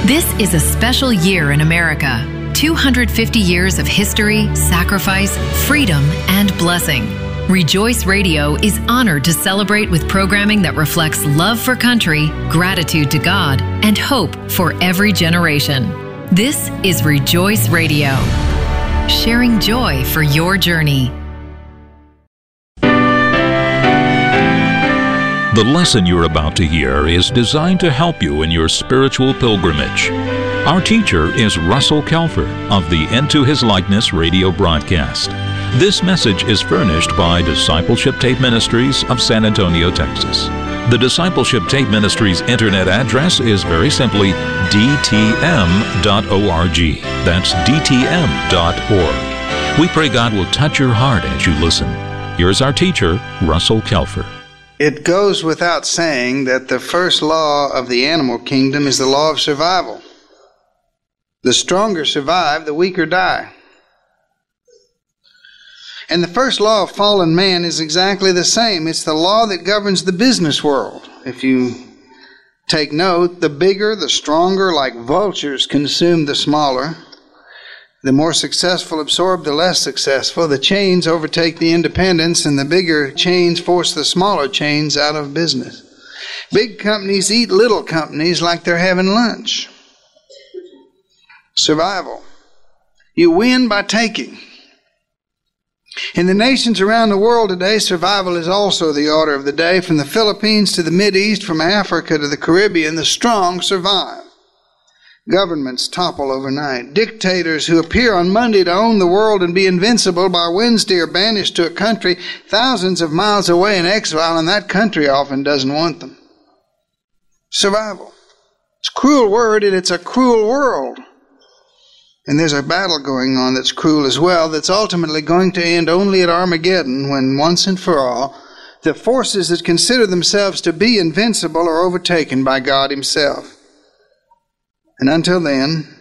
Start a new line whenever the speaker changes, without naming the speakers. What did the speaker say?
This is a special year in America. 250 years of history, sacrifice, freedom, and blessing. Rejoice Radio is honored to celebrate with programming that reflects love for country, gratitude to God, and hope for every generation. This is Rejoice Radio, sharing joy for your journey.
The lesson you're about to hear is designed to help you in your spiritual pilgrimage. Our teacher is Russell Kelfer of the Into His Likeness radio broadcast. This message is furnished by Discipleship Tape Ministries of San Antonio, Texas. The Discipleship Tape Ministries internet address is very simply dtm.org. That's dtm.org. We pray God will touch your heart as you listen. Here's our teacher, Russell Kelfer.
It goes without saying that the first law of the animal kingdom is the law of survival. The stronger survive, the weaker die. And the first law of fallen man is exactly the same. It's the law that governs the business world. If you take note, the bigger, the stronger, like vultures, consume the smaller. The more successful absorb the less successful. The chains overtake the independents, and the bigger chains force the smaller chains out of business. Big companies eat little companies like they're having lunch. Survival. You win by taking. In the nations around the world today, survival is also the order of the day. From the Philippines to the Mideast, from Africa to the Caribbean, the strong survive. Governments topple overnight. Dictators who appear on Monday to own the world and be invincible by Wednesday are banished to a country thousands of miles away in exile, and that country often doesn't want them. Survival. It's a cruel word, and it's a cruel world. And there's a battle going on that's cruel as well, that's ultimately going to end only at Armageddon, when once and for all, the forces that consider themselves to be invincible are overtaken by God Himself. And until then,